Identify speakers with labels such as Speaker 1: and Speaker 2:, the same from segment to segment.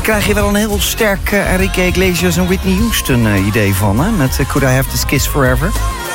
Speaker 1: krijg je wel een heel sterk Enrique Iglesias en Whitney Houston idee van, hè? Met Could I Have This Kiss Forever.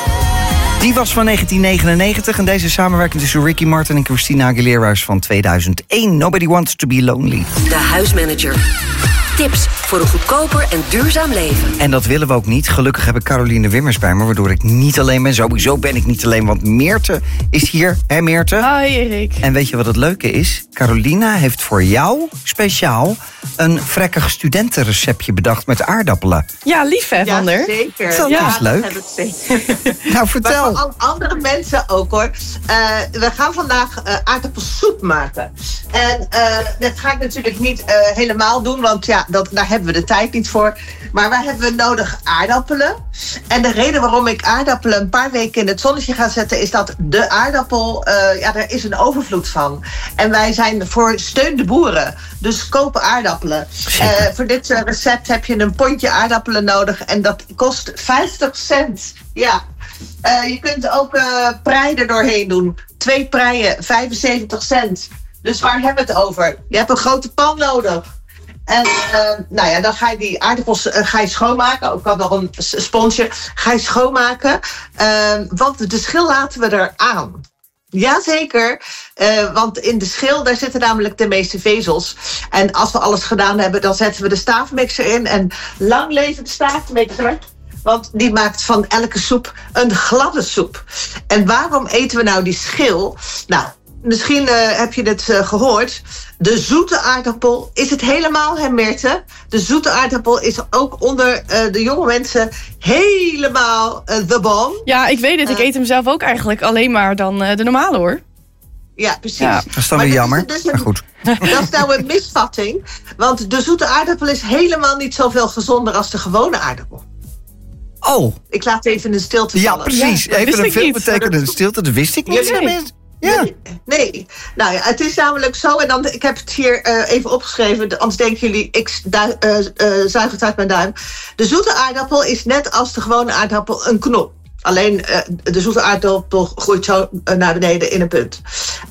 Speaker 1: Die was van 1999 en deze samenwerking tussen Ricky Martin en Christina Aguilera is van 2001. Nobody Wants to Be Lonely.
Speaker 2: De Huismanager. Tips voor een goedkoper en duurzaam leven.
Speaker 1: En dat willen we ook niet. Gelukkig heb ik Caroline Wimmers bij me, waardoor ik niet alleen ben. Sowieso ben ik niet alleen, want Meerte is hier. Hé Meerte?
Speaker 3: Hoi Erik.
Speaker 1: En weet je wat het leuke is? Carolina heeft voor jou speciaal een vrekkig studentenreceptje bedacht met aardappelen.
Speaker 3: Ja, lief hè, van haar.
Speaker 4: Ja, zeker.
Speaker 1: Dat is leuk.
Speaker 4: Dat heb ik zeker.
Speaker 1: Nou, vertel.
Speaker 4: Maar voor andere mensen ook hoor. We gaan vandaag aardappelsoep maken. En dat ga ik natuurlijk niet helemaal doen, want ja, daar hebben we de tijd niet voor. Maar waar hebben we nodig? Aardappelen. En de reden waarom ik aardappelen een paar weken in het zonnetje ga zetten, is dat de aardappel, er is een overvloed van. En wij zijn voor steun de boeren. Dus kopen aardappelen. Voor dit recept heb je een pondje aardappelen nodig. En dat kost 50 cent. Ja. Je kunt ook prei er doorheen doen. 2 preien, 75 cent. Dus waar hebben we het over? Je hebt een grote pan nodig. En dan ga je die aardappels schoonmaken. Ook al nog een sponsje. Ga je schoonmaken. Want de schil laten we eraan. Jazeker, want in de schil daar zitten namelijk de meeste vezels. En als we alles gedaan hebben, dan zetten we de staafmixer in. En lang leven de staafmixer. Want die maakt van elke soep een gladde soep. En waarom eten we nou die schil? Nou, misschien heb je het gehoord. De zoete aardappel is het helemaal, hè Meerte? De zoete aardappel is ook onder de jonge mensen helemaal the bomb.
Speaker 3: Ja, ik weet het. Ik eet hem zelf ook eigenlijk alleen maar dan de normale, hoor.
Speaker 4: Ja, precies.
Speaker 1: Ja, dat is dan weer jammer, maar goed.
Speaker 4: Dat is nou een misvatting. Want de zoete aardappel is helemaal niet zoveel gezonder als de gewone aardappel.
Speaker 1: Oh.
Speaker 4: Ik laat even een stilte vallen.
Speaker 1: Ja, precies.
Speaker 3: Ja,
Speaker 1: even een veelbetekenende
Speaker 3: niet.
Speaker 1: stilte, dat wist ik niet. Ja.
Speaker 4: Nee. Nou ja, het is namelijk zo. En dan, ik heb het hier even opgeschreven. Anders denken jullie, ik zuig het uit mijn duim. De zoete aardappel is net als de gewone aardappel een knop. Alleen de zoete aardappel groeit zo naar beneden in een punt.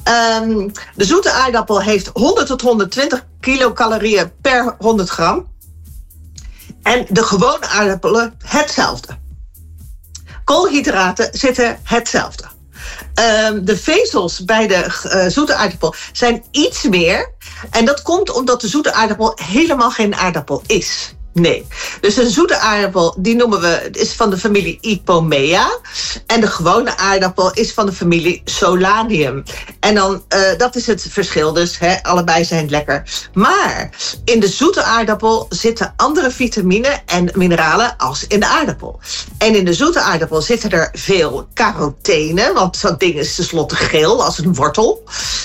Speaker 4: De zoete aardappel heeft 100 tot 120 kilocalorieën per 100 gram. En de gewone aardappelen hetzelfde. Koolhydraten zitten hetzelfde. De vezels bij de zoete aardappel zijn iets meer. En dat komt omdat de zoete aardappel helemaal geen aardappel is. Nee. Dus een zoete aardappel, die noemen we, is van de familie Ipomea. En de gewone aardappel is van de familie Solanium. En dan, dat is het verschil dus. Allebei zijn lekker. Maar in de zoete aardappel zitten andere vitamine en mineralen als in de aardappel. En in de zoete aardappel zitten er veel carotene. Want zo'n ding is tenslotte geel als een wortel.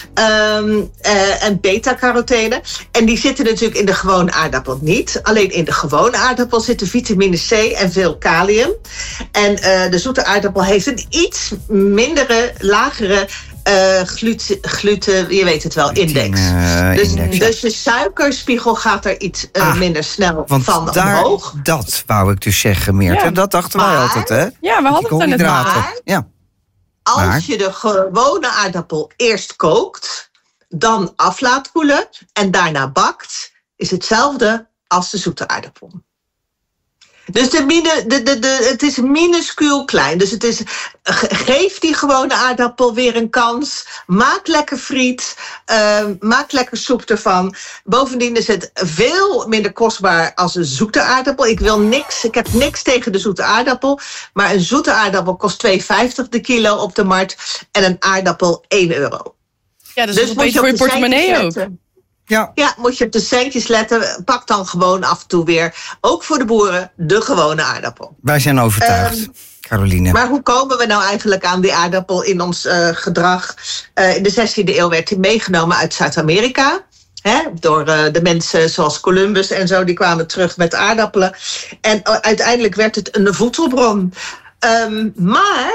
Speaker 4: En beta-carotene. En die zitten natuurlijk in de gewone aardappel niet. Alleen in de gewone aardappel zitten vitamine C en veel kalium. En de zoete aardappel heeft een iets mindere, lagere gluten, je weet het wel, index. Dus je suikerspiegel gaat er iets minder snel van omhoog.
Speaker 1: Dat wou ik dus zeggen, Meerte. Ja. Dat dachten wij altijd, hè?
Speaker 3: Ja, we hadden het er net
Speaker 4: maar.
Speaker 1: Ja.
Speaker 4: Als je de gewone aardappel eerst kookt, dan af laat koelen en daarna bakt, is hetzelfde als de zoete aardappel. Dus het is minuscuul klein. Dus het is, geef die gewone aardappel weer een kans. Maak lekker friet. Maak lekker soep ervan. Bovendien is het veel minder kostbaar als een zoete aardappel. Ik heb niks tegen de zoete aardappel. Maar een zoete aardappel kost $2,50 de kilo op de markt. En een aardappel €1.
Speaker 3: Ja, dus een beetje voor je portemonnee ook.
Speaker 4: Ja, moet je op de centjes letten. Pak dan gewoon af en toe weer, ook voor de boeren, de gewone aardappel.
Speaker 1: Wij zijn overtuigd, Caroline.
Speaker 4: Maar hoe komen we nou eigenlijk aan die aardappel in ons gedrag? In de 16e eeuw werd die meegenomen uit Zuid-Amerika. Door de mensen zoals Columbus en zo, die kwamen terug met aardappelen. En uiteindelijk werd het een voedselbron. Maar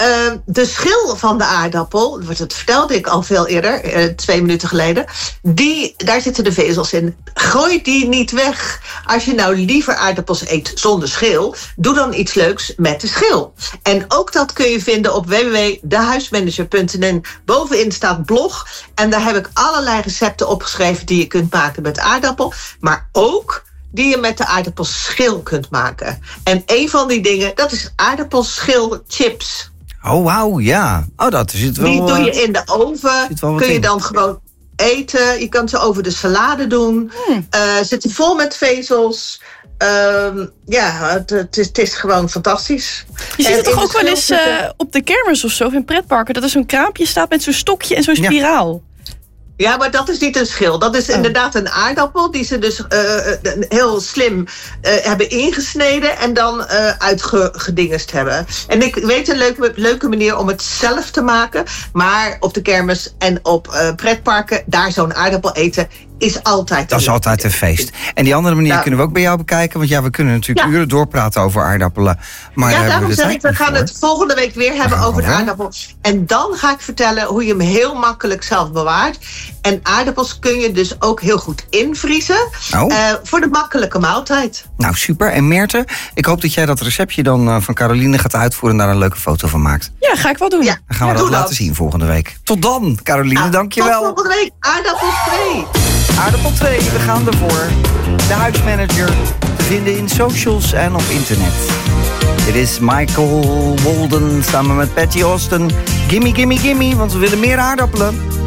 Speaker 4: de schil van de aardappel, dat vertelde ik al veel eerder, 2 minuten geleden, daar zitten de vezels in. Gooi die niet weg. Als je nou liever aardappels eet zonder schil, doe dan iets leuks met de schil. En ook dat kun je vinden op www.dehuismanager.nl. Bovenin staat blog. En daar heb ik allerlei recepten opgeschreven die je kunt maken met aardappel. Maar ook die je met de aardappelschil kunt maken. En een van die dingen, dat is aardappelschilchips.
Speaker 1: Oh, wauw, ja. Oh, dat zit wel...
Speaker 4: Die doe je in de oven. Kun je dan gewoon eten. Je kan ze over de salade doen. Zitten vol met vezels. Het is gewoon fantastisch.
Speaker 3: Je ziet het toch ook wel eens op de kermis of zo, of in pretparken, dat er zo'n kraampje staat met zo'n stokje en zo'n spiraal.
Speaker 4: Ja, maar dat is niet een schil. Dat is inderdaad een aardappel die ze dus heel slim hebben ingesneden en dan uitgedingest hebben. En ik weet een leuke manier om het zelf te maken. Maar op de kermis en op pretparken, daar zo'n aardappel eten is altijd
Speaker 1: dat is altijd een feest. En die andere manier kunnen we ook bij jou bekijken. Want we kunnen natuurlijk uren doorpraten over aardappelen. Maar
Speaker 4: daarom zeg ik, we gaan het volgende week weer hebben over de aardappel. En dan ga ik vertellen hoe je hem heel makkelijk zelf bewaart. En aardappels kun je dus ook heel goed invriezen. Voor de makkelijke maaltijd.
Speaker 1: Nou, super. En Meerte, ik hoop dat jij dat receptje dan van Caroline gaat uitvoeren en daar een leuke foto van maakt.
Speaker 3: Ja, ga ik wel doen.
Speaker 1: Dan gaan we dat laten zien volgende week. Tot dan, Caroline. Dankjewel.
Speaker 4: Tot volgende week. Aardappel 2.
Speaker 1: Aardappel 2, we gaan ervoor. De huismanager te vinden in socials en op internet. Dit is Michael Walden samen met Patty Austin. Gimme, gimme, gimme, want we willen meer aardappelen.